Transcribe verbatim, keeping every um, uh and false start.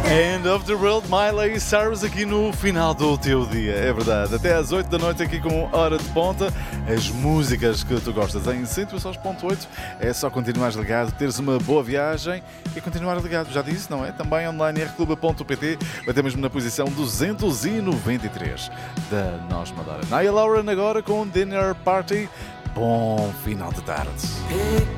End of the World, Miley Cyrus aqui no final do teu dia, é verdade. Até às oito da noite aqui com Hora de Ponta. As músicas que tu gostas em cento e seis ponto oito. É só continuares ligado, teres uma boa viagem e continuar ligado. Já disse, não é? Também online r clube ponto p t. Até mesmo na posição duzentos e noventa e três da Nós Madara. Naya Lauren agora com Dinner Party. Bom final de tarde.